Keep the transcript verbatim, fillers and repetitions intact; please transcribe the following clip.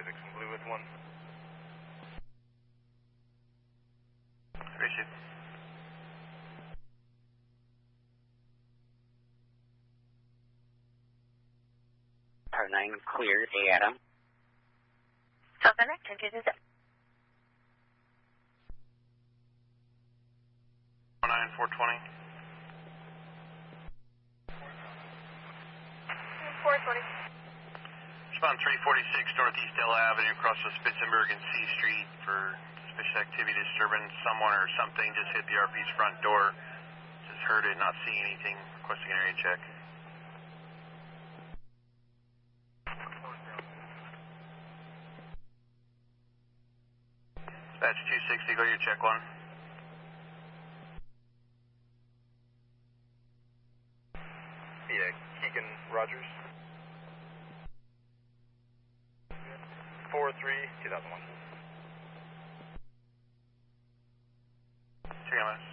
Isaacson Blue with one. Appreciate it. R nine clear, A Adam. South Center, ten two two zero. nine four twenty. four twenty. Respond three forty-six Northeast Ella Avenue across the Spitzenberg and C Street for suspicious activity disturbance. Someone or something just hit the R P's front door. Just heard it, not seeing anything. Requesting an area check. Dispatch two sixty, go to your check one. Yeah, Keegan Rogers. four three two thousand one. Check in,